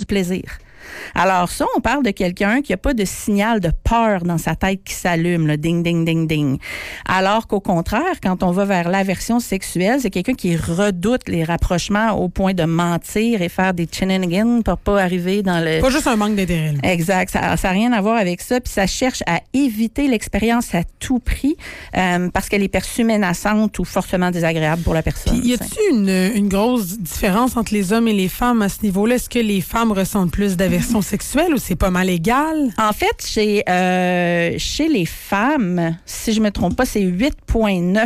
plaisir. Alors ça, on parle de quelqu'un qui n'a pas de signal de peur dans sa tête qui s'allume, le ding, ding, ding, ding. Alors qu'au contraire, quand on va vers l'aversion sexuelle, c'est quelqu'un qui redoute les rapprochements au point de mentir et faire des shenanigans pour pas arriver dans le... Pas juste un manque d'intérêt. Là. Exact. Ça n'a rien à voir avec ça. Puis ça cherche à éviter l'expérience à tout prix parce qu'elle est perçue menaçante ou fortement désagréable pour la personne. Puis y a-t-il une grosse différence entre les hommes et les femmes à ce niveau-là? Est-ce que les femmes ressentent plus d'aversion sexuelle ou c'est pas mal égal? En fait, chez les femmes, si je me trompe pas, c'est 8,9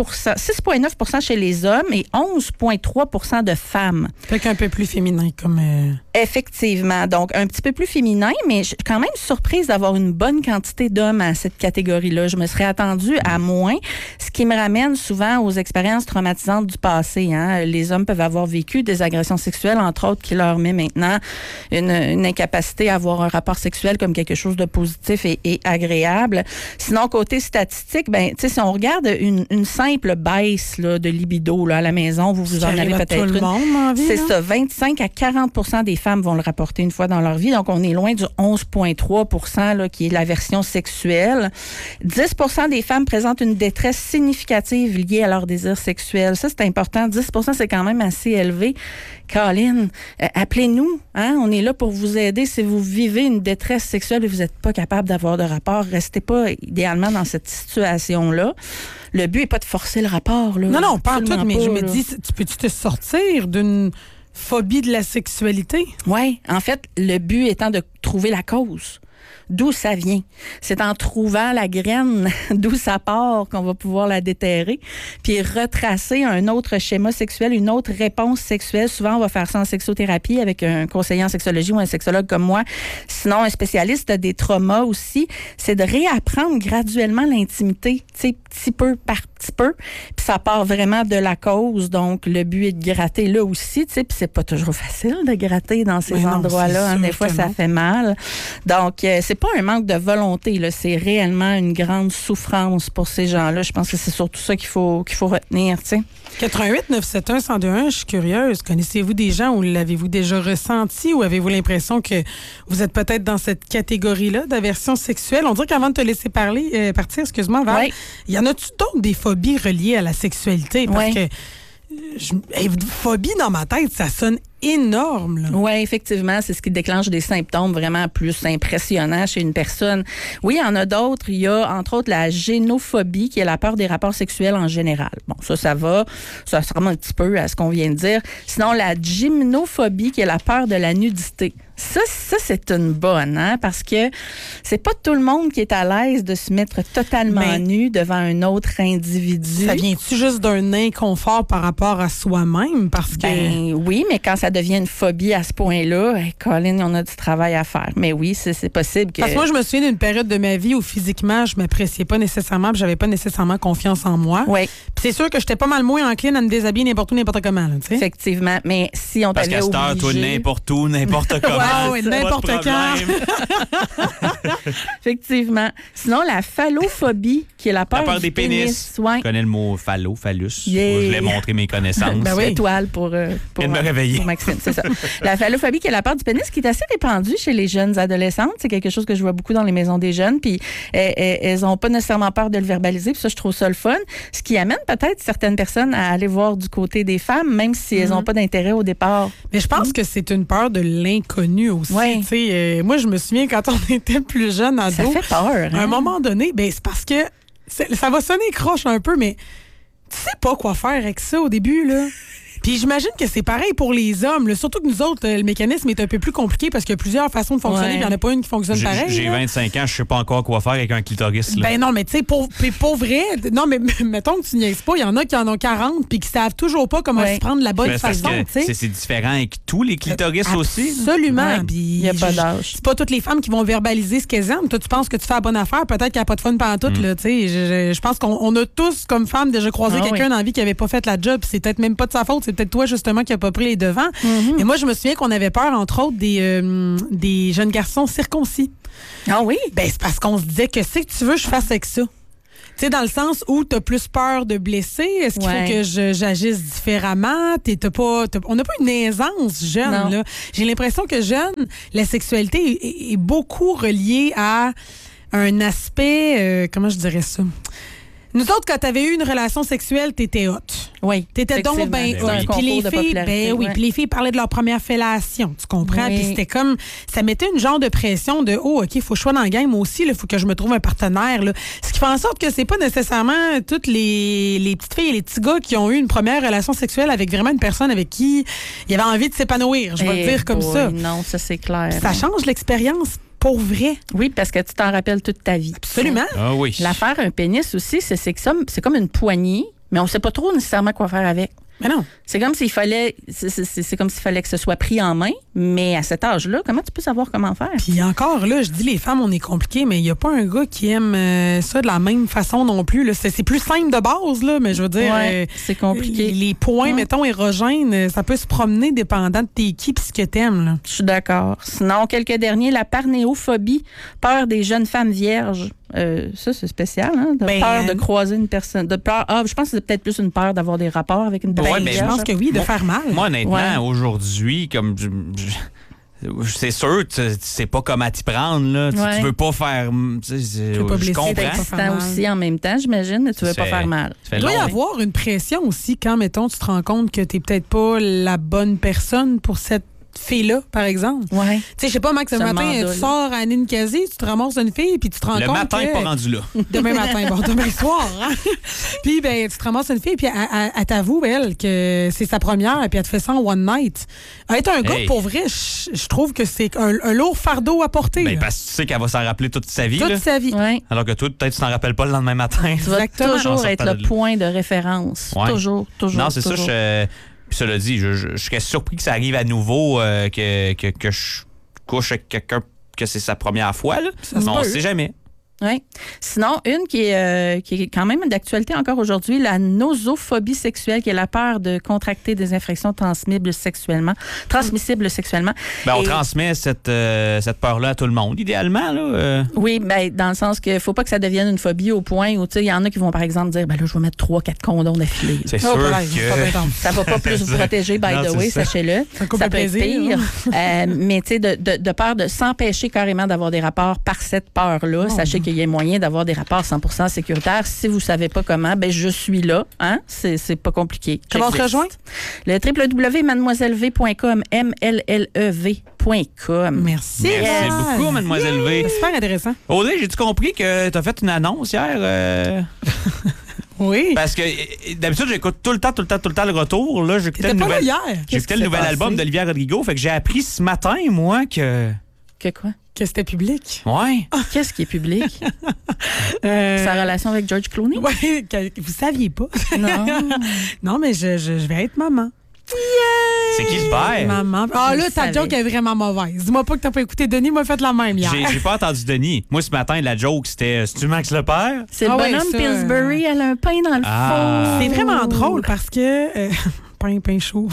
6,9 chez les hommes et 11,3 de femmes. Fait qu'un peu plus féminin comme... Effectivement. Donc, un petit peu plus féminin, mais je suis quand même surprise d'avoir une bonne quantité d'hommes à cette catégorie-là. Je me serais attendue à moins, ce qui me ramène souvent aux expériences traumatisantes du passé. Hein. Les hommes peuvent avoir vécu des agressions sexuelles, entre autres, qui leur met maintenant une incapacité à avoir un rapport sexuel comme quelque chose de positif et agréable. Sinon, côté statistique, ben, tu sais, si on regarde une simple baisse là, de libido là, à la maison, vous en avez peut-être une. C'est ça, 25 à 40% des femmes vont le rapporter une fois dans leur vie. Donc, on est loin du 11,3% là, qui est l'aversion sexuelle. 10% des femmes présentent une détresse significative liée à leur désir sexuel. Ça, c'est important. 10%, c'est quand même assez élevé. Colin, appelez-nous. Hein? On est là pour vous aider. Si vous vivez une détresse sexuelle et vous n'êtes pas capable d'avoir de rapport, restez pas idéalement dans cette situation-là. Le but n'est pas de forcer le rapport. Là. Non, pas en tout, mais je me là. dis, peux-tu te sortir d'une phobie de la sexualité? Oui, en fait, le but étant de trouver la cause. D'où ça vient. C'est en trouvant la graine d'où ça part qu'on va pouvoir la déterrer, puis retracer un autre schéma sexuel, une autre réponse sexuelle. Souvent, on va faire ça en sexothérapie avec un conseiller en sexologie ou un sexologue comme moi. Sinon, un spécialiste des traumas aussi, c'est de réapprendre graduellement l'intimité, tu sais, petit peu par petit peu. Puis ça part vraiment de la cause. Donc, le but est de gratter là aussi, tu sais, puis c'est pas toujours facile de gratter dans ces endroits-là. Hein, des fois, ça fait mal. Donc, c'est pas un manque de volonté, là, c'est réellement une grande souffrance pour ces gens-là. Je pense que c'est surtout ça qu'il faut retenir, tu sais. 88 971 1021, je suis curieuse. Connaissez-vous des gens ou l'avez-vous déjà ressenti ou avez-vous l'impression que vous êtes peut-être dans cette catégorie-là d'aversion sexuelle? On dirait qu'avant de te laisser partir, excuse-moi, Val, y en a-tu d'autres des phobies reliées à la sexualité? Parce que phobie dans ma tête, ça sonne énorme. Oui, effectivement, c'est ce qui déclenche des symptômes vraiment plus impressionnants chez une personne. Oui, il y en a d'autres. Il y a, entre autres, la génophobie, qui est la peur des rapports sexuels en général. Bon, ça va. Ça ressemble un petit peu à ce qu'on vient de dire. Sinon, la gymnophobie, qui est la peur de la nudité. Ça, c'est une bonne, hein, parce que c'est pas tout le monde qui est à l'aise de se mettre totalement nu devant un autre individu. Ça vient-tu juste d'un inconfort par rapport à soi-même? Parce que... Ben oui, mais quand ça devient une phobie à ce point-là, Colin, on a du travail à faire. Mais oui, c'est possible que... Parce que moi, je me souviens d'une période de ma vie où physiquement, je m'appréciais pas nécessairement, puis j'avais pas nécessairement confiance en moi. Oui. Puis c'est sûr que j'étais pas mal moins encline à me déshabiller n'importe où, n'importe comment. Là, effectivement, mais si on parce t'avait obligé... Parce qu'à cette heure, toi, n'importe où, n'importe comment. Oui, n'importe quand. Effectivement. Sinon, la phallophobie, qui est la peur des pénis. Ouais. Je connais le mot phallus. Yeah. Je l'ai montré mes connaissances. Ben oui. Étoile pour me réveiller. Pour Maxime, c'est ça. La phallophobie, qui est la peur du pénis, qui est assez répandue chez les jeunes adolescentes. C'est quelque chose que je vois beaucoup dans les maisons des jeunes. Puis elles n'ont pas nécessairement peur de le verbaliser. Puis ça, je trouve ça le fun. Ce qui amène peut-être certaines personnes à aller voir du côté des femmes, même si elles n'ont pas d'intérêt au départ. Mais je pense que c'est une peur de l'inconnu aussi. Ouais. Moi, je me souviens quand on était plus jeune, ado. Ça fait peur. Hein? À un moment donné, ben, c'est parce que ça va sonner croche un peu, mais tu sais pas quoi faire avec ça au début, là. Puis j'imagine que c'est pareil pour les hommes. Là. Surtout que nous autres, le mécanisme est un peu plus compliqué parce qu'il y a plusieurs façons de fonctionner. Il n'y en a pas une qui fonctionne pareil. J'ai 25 ans, je sais pas encore quoi faire avec un clitoris. Là. Ben non, mais tu sais, pour vrai, non, mais mettons que tu niaises pas, il y en a qui en ont 40 puis qui savent toujours pas comment se prendre la bonne façon. C'est différent avec tous les clitoris aussi. Absolument. Il n'y a pas d'âge. C'est pas toutes les femmes qui vont verbaliser ce qu'elles aiment. Toi, tu penses que tu fais la bonne affaire, peut-être qu'il n'y a pas de fun pantoute. Je pense qu'on a tous, comme femmes, déjà croisé quelqu'un dans la vie qui avait pas fait la job. C'est peut-être même pas de sa faute. C'est peut-être toi, justement, qui a pas pris les devants. Mais moi, je me souviens qu'on avait peur, entre autres, des jeunes garçons circoncis. Ah oui? Ben, c'est parce qu'on se disait que c'est que tu veux que je fasse avec ça. sais, dans le sens où tu as plus peur de blesser. Est-ce qu'il faut que j'agisse différemment? On n'a pas une aisance jeune. Là. J'ai l'impression que jeune, la sexualité est beaucoup reliée à un aspect, comment je dirais ça? Nous autres, quand t'avais eu une relation sexuelle, t'étais hot. Oui. T'étais donc ben hot. Puis les filles, puis les filles parlaient de leur première fellation, tu comprends? Puis c'était comme, ça mettait une genre de pression de, OK, faut que je sois dans le game, moi aussi, il faut que je me trouve un partenaire, là. Ce qui fait en sorte que c'est pas nécessairement toutes les petites filles et les petits gars qui ont eu une première relation sexuelle avec vraiment une personne avec qui il y avait envie de s'épanouir, je vais le dire comme ça. Non, ça c'est clair. Ça change l'expérience. Pour vrai. Oui, parce que tu t'en rappelles toute ta vie. Absolument. Ah oui. L'affaire un pénis aussi, c'est comme une poignée, mais on ne sait pas trop nécessairement quoi faire avec. Mais non. C'est comme s'il fallait que ce soit pris en main, mais à cet âge-là, comment tu peux savoir comment faire? Puis encore là, je dis les femmes, on est compliqué, mais il n'y a pas un gars qui aime ça de la même façon non plus. Là. C'est plus simple de base, là, mais je veux dire, c'est compliqué. Les points, mettons, érogènes, ça peut se promener dépendant de tes qui et ce que t'aimes. Là. Je suis d'accord. Sinon, quelques derniers, la parnéophobie, peur des jeunes femmes vierges. Ça, c'est spécial, hein? Peur de croiser une personne. De peur. Je pense que c'est peut-être plus une peur d'avoir des rapports avec une personne. Je pense que oui, de faire mal. Moi, honnêtement, aujourd'hui, comme c'est sûr, tu sais pas comment t'y prendre, là. Tu veux pas faire. Je comprends. C'est excitant aussi en même temps, j'imagine, mais tu veux pas faire mal. Il doit y avoir une pression aussi quand, mettons, tu te rends compte que t'es peut-être pas la bonne personne pour cette fille-là, par exemple. Ouais. Tu sais, je sais pas, Max, le matin, tu sors à Ninkasi, tu te ramasses une fille, puis tu te rends compte Le matin, que... pas rendu là. Demain matin, demain soir. Hein? Puis, ben, tu te ramasses une fille, puis elle t'avoue, elle, que c'est sa première, puis elle te fait ça en one night. Être un gars, pour vrai, je trouve que c'est un lourd fardeau à porter. Ben, parce que tu sais qu'elle va s'en rappeler toute sa vie. Toute sa vie. Ouais. Alors que toi, peut-être tu t'en rappelles pas le lendemain matin. Tu vas toujours être le point de référence. Ouais. Toujours. Non, c'est ça, Puis cela dit, je serais surpris que ça arrive à nouveau, que je couche avec quelqu'un que c'est sa première fois. Là. On ne sait jamais. Oui. Sinon, une qui est quand même d'actualité encore aujourd'hui, la nosophobie sexuelle, qui est la peur de contracter des infections transmissibles sexuellement. Ben, on transmet cette peur-là à tout le monde, idéalement. Là, Oui, ben, dans le sens qu'il ne faut pas que ça devienne une phobie au point où il y en a qui vont, par exemple, dire ben là, je vais mettre 3-4 condoms d'affilée. C'est sûr que... Ça ne va pas plus vous protéger, by the way, sachez-le. Ça peut être pire. Mais tu sais, de peur de s'empêcher carrément d'avoir des rapports par cette peur-là, sachez qu'il y a moyen d'avoir des rapports 100% sécuritaires. Si vous ne savez pas comment, ben je suis là. Hein? C'est pas compliqué. Comment on te rejoint? Le www.mademoiselleve.com, MLLEV.com. Merci. Merci beaucoup, Mademoiselle V. C'est super intéressant. Audrey, j'ai-tu compris que tu as fait une annonce hier? Oui. Parce que d'habitude, j'écoute tout le temps le retour. Là, j'écoutais le nouvel album d'Olivia Rodrigo. Fait que j'ai appris ce matin, moi, que... Que quoi? Que c'était public. Ouais. Qu'est-ce qui est public? Sa relation avec George Clooney? Oui, vous saviez pas. Non. Non, mais je vais être maman. C'est qui le père? Maman. Là, ta joke est vraiment mauvaise. Dis-moi pas que t'as pas écouté. Denis m'a fait la même hier. J'ai pas entendu Denis. Moi, ce matin, la joke, c'était « C'est-tu Max le père? » C'est le bonhomme Pillsbury. Elle a un pain dans le fond. C'est vraiment drôle parce que... pain chaud.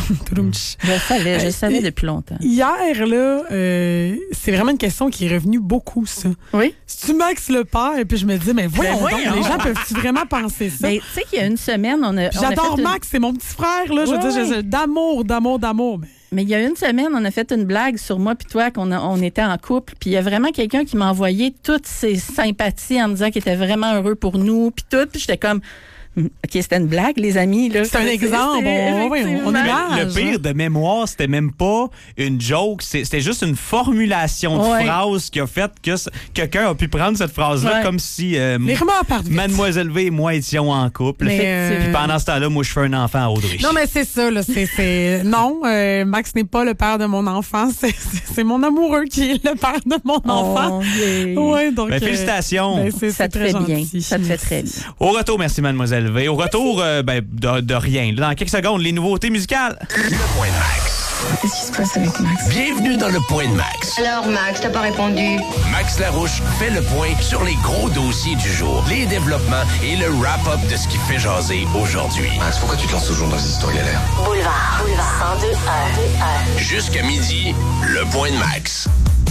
Je savais depuis longtemps. Hier, là, c'est vraiment une question qui est revenue beaucoup, ça. Oui. C'est-tu Max le père? Et puis je me dis, mais voyons donc, les gens peuvent-tu vraiment penser ça? Ben, tu sais qu'il y a une semaine, j'adore Max, c'est mon petit frère, là. Je veux dire, d'amour. Mais il y a une semaine, on a fait une blague sur moi puis toi qu'on était en couple. Puis il y a vraiment quelqu'un qui m'a envoyé toutes ses sympathies en me disant qu'il était vraiment heureux pour nous. Puis tout. Puis j'étais comme... OK, c'était une blague, les amis. Là. C'est un exemple. On image. Le pire de mémoire, c'était même pas une joke. C'était juste une formulation de phrase qui a fait que quelqu'un a pu prendre cette phrase-là comme si Mademoiselle V et moi étions en couple. Puis pendant ce temps-là, moi, je fais un enfant à Audrey. Non, mais c'est ça. Là, non, Max n'est pas le père de mon enfant. C'est mon amoureux qui est le père de mon enfant. Ouais, donc, félicitations. Ça te fait bien. Ça te fait très bien. Au retour, merci, Mademoiselle. Au retour, de rien. Dans quelques secondes, les nouveautés musicales. Le Point de Max. Qu'est-ce qui se passe avec Max? Bienvenue dans le Point de Max. Alors, Max, t'as pas répondu? Max Larouche fait le point sur les gros dossiers du jour, les développements et le wrap-up de ce qui fait jaser aujourd'hui. Max, pourquoi tu te lances toujours dans ces histoires galères? Boulevard 102.1. Jusqu'à midi, le Point de Max.